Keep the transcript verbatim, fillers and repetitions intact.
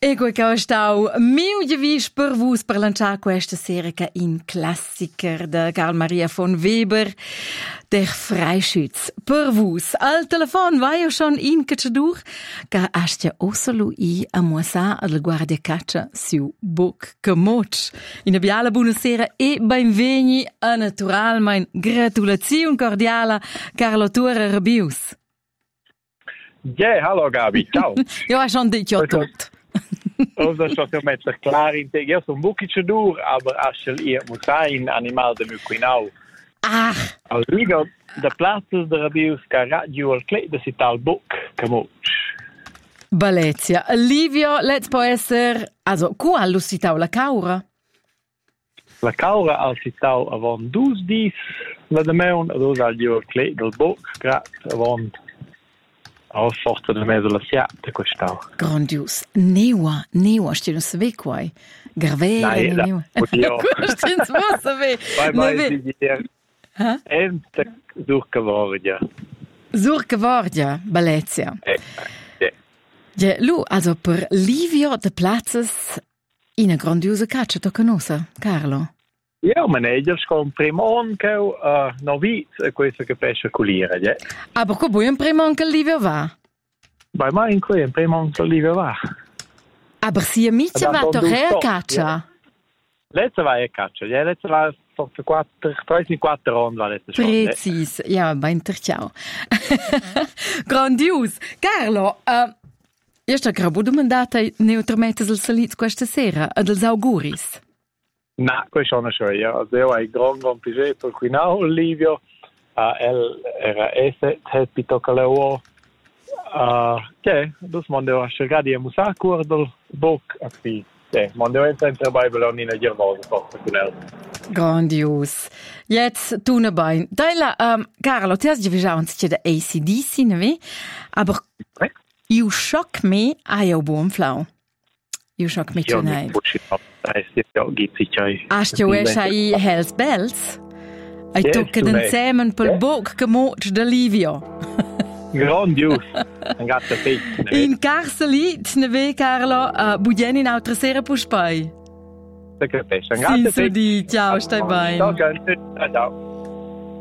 E quel che ho stato mio givis per vus per lanciare questa serie che in classiker de Karl Maria von Weber, der Freischütz. Per vus, al telefon vai io schon in cacciadur, che astia osolo i a mosa al guardia caccia su book camoch. In abbiala buonasera e benveni a natural, mein gratulazione cordiale, Carlo Tura Rabius. Ja, hallo Gabi, ciao. Io ho schon detto tutto. Also schon so mit der klar in der so bukiche dur, aber asel ihr muss sein animal de muquinau. Ach, Al liga de places de rabius ca radio al clay de cital book camuch. Balezia. Livio, let's può essere, also, qual lusitau la caura? La caura al cital avon dus dis, la de meun, dos al dio al clay del book, grat avon aus sorte de mezzo la siate questau. Grandios. Neua, neua, sti non sape quai. Gravere, Nein, neua. oddio. Sti non sape. Bye bye, Ha? Ente durcavordia. Surca vordia, Balezia. Eh, eh. Ja, lu, also per Livio de platzes in a grandiosa caccia tocca nosa, Carlo. Ja, manager con primon che uh, noviz questo che pesce culire, ja. Aber ko buon prima anche Livio va. Bei mai in cui primon che lì va. Aber si amici va Abbiamo torre a tutto, caccia. Letzte war ja caccia, ja, letzte war forse quattro, tre quattro round war letzte schon. Precis, ja, beinter ciao. Grandios. Carlo, uh, io sto grabo domandata neutramente sul salit questa sera, ad els auguris. Na, questo non so io, also io hai gran gran piacere per qui now Livio, uh, el era ese happy toccaleo. Uh, che, dus mondo a cercare di musare cur del book a qui. Sì, mondo è sempre Bible in una gervosa forse con el. Grandios. Jetzt tun wir bein. Deila, um, Carlo, ti has già uns c'è da A C D C, ne? Aber Eh? io schock me a io buon flau. Io schock me Io zu non nein. posso fare, ja, gibt sich ai. Hast du es ai Hells Bells? Ai Yes, tocca tu den lei. Zemen pel Eh? boc che moch da Livio. Grandios. Un gatto fake. In Carcelit, ne ve, Carlo, uh, budien in altra sera puspai. Un Sì, gatto sì, di, ciao, stai bene. Ciao, ciao.